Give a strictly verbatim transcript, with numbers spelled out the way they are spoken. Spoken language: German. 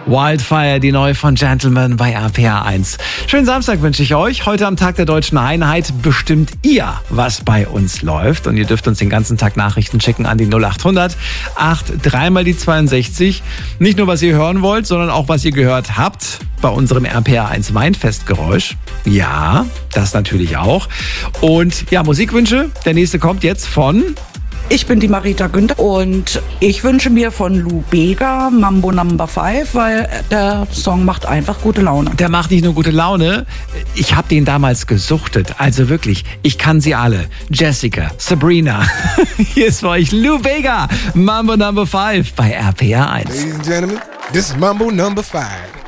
Wildfire, die neue von Gentleman bei R P R eins. Schönen Samstag wünsche ich euch. Heute am Tag der Deutschen Einheit bestimmt ihr, was bei uns läuft. Und ihr dürft uns den ganzen Tag Nachrichten schicken an die null acht hundert acht drei mal die zweiundsechzig. Nicht nur, was ihr hören wollt, sondern auch, was ihr gehört habt bei unserem R P R eins Weinfestgeräusch. Ja, das natürlich auch. Und ja, Musikwünsche. Der nächste kommt jetzt von... Ich bin die Marita Günther und ich wünsche mir von Lou Bega Mambo Number Five, weil der Song macht einfach gute Laune. Der macht nicht nur gute Laune, ich habe den damals gesuchtet. Also wirklich, ich kann sie alle. Jessica, Sabrina. Hier ist für euch Lou Bega, Mambo Number Five bei R P R eins. Ladies and Gentlemen, this is Mambo Number Five.